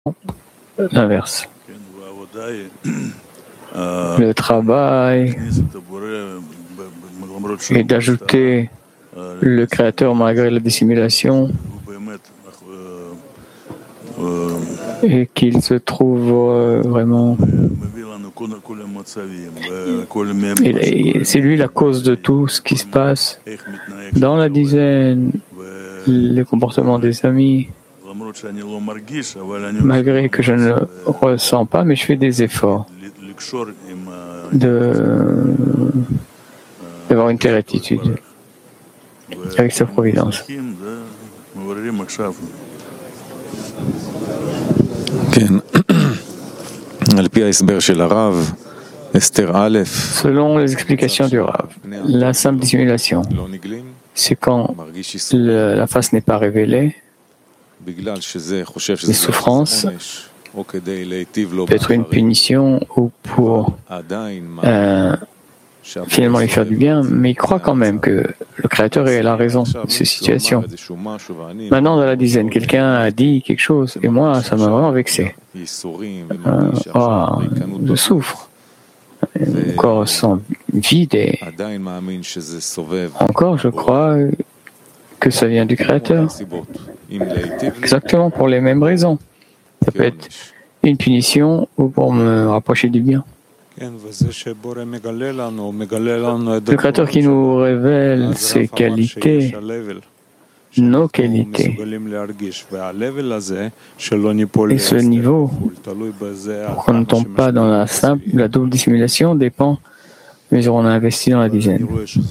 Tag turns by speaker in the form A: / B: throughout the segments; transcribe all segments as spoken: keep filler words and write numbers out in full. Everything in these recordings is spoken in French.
A: l'inverse. Le travail est d'ajouter le Créateur malgré la dissimulation et qu'il se trouve vraiment. Et c'est lui la cause de tout ce qui se passe dans la dizaine, les comportements des amis. Malgré que je ne le ressens pas, mais je fais des efforts de, d'avoir une telle attitude avec sa providence. Selon les explications du Rav, la simple dissimulation, c'est quand le, la face n'est pas révélée. Les souffrances peut être une punition ou pour euh, finalement lui faire du bien, mais il croit quand même que le Créateur est la raison de ces situations. Maintenant, dans la dizaine, quelqu'un a dit quelque chose et moi, ça m'a vraiment vexé. Euh, oh, je souffre. Mon corps sent vide et encore, je crois que ça vient du Créateur. Exactement pour les mêmes raisons. Ça peut être une punition ou pour me rapprocher du bien. Le Créateur qui nous révèle ses qualités, nos qualités. Et ce niveau, pour qu'on ne tombe pas dans la simple, la double dissimulation, dépend de mesure où on a investi dans la dizaine.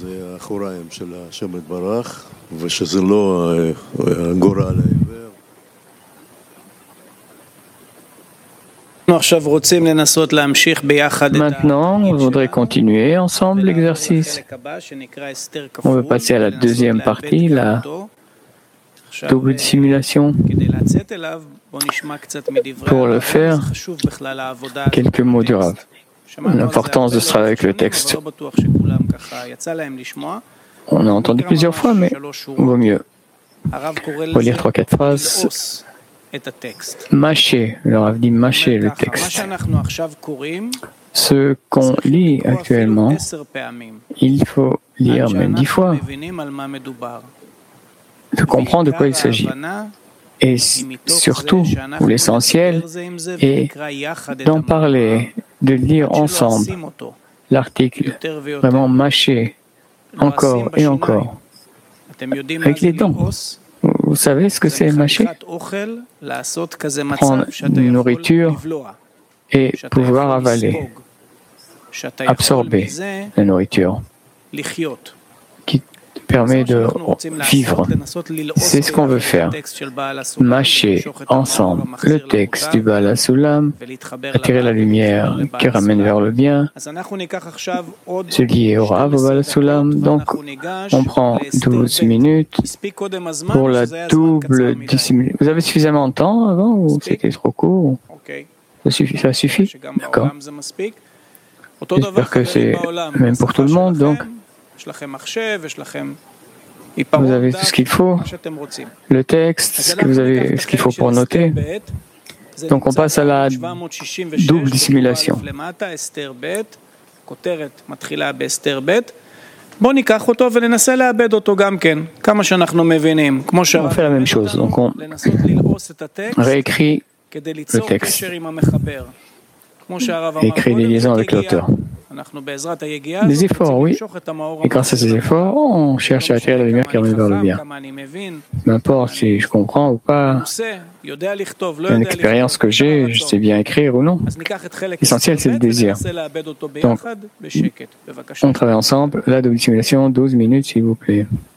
A: Maintenant, on voudrait continuer ensemble l'exercice. On veut passer à la deuxième partie, la double dissimulation. Pour le faire, quelques mots du Rav. L'importance de ce travail avec le texte. On a entendu plusieurs fois, mais vaut mieux relire trois, quatre phrases. Mâcher, le Rav dit mâcher le texte. Ce qu'on lit actuellement, il faut lire même dix fois. De comprendre de quoi il s'agit. Et surtout, l'essentiel est d'en parler, de lire ensemble l'article, vraiment mâcher encore et encore, avec les dents. Vous savez ce que c'est mâcher? Prendre une nourriture et pouvoir avaler, absorber la nourriture, qui permet de vivre. C'est ce qu'on veut faire. Mâcher ensemble le texte du Baal HaSulam, attirer la lumière qui ramène vers le bien, ce qui est au Rav au Baal HaSulam. Donc, on prend douze minutes pour la double dissimulation. Vous avez suffisamment de temps avant ou c'était trop court? Ça suffit? Ça suffit? D'accord. J'espère que c'est même pour tout le monde. Donc, vous avez tout ce qu'il faut, le texte, ce que vous avez, ce qu'il faut pour noter. Donc on passe à la double dissimulation. On fait la même chose. Donc on réécrit le texte et écrit des liaisons avec l'auteur. Des efforts, oui. Et grâce à ces efforts, on cherche à attirer la lumière qui ramène vers le bien. Peu importe si je comprends ou pas, une expérience que j'ai, je sais bien écrire ou non. L'essentiel, c'est le désir. Donc, on travaille ensemble. La double dissimulation, douze minutes, s'il vous plaît.